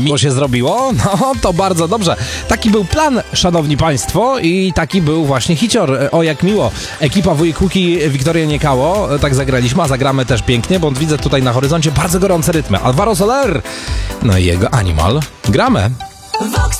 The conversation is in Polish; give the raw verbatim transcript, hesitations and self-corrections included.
Miło się zrobiło? No, to bardzo dobrze. Taki był plan, szanowni państwo, i taki był właśnie hicior. O, jak miło. Ekipa Wujek Łuki, Wiktoria Niekało, tak zagraliśmy, a zagramy też pięknie, bo widzę tutaj na horyzoncie bardzo gorące rytmy. Alvaro Soler, no i jego Animal. Gramy. Vox